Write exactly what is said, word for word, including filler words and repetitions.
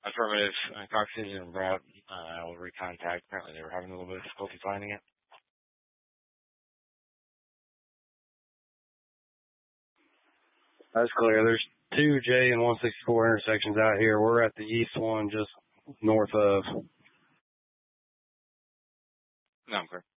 Affirmative. Uh, Cox is en route. Uh, I will recontact. Apparently they were having a little bit of difficulty finding it. That's clear. There's two J and one sixty-four intersections out here. We're at the east one, just north of. No, I'm clear.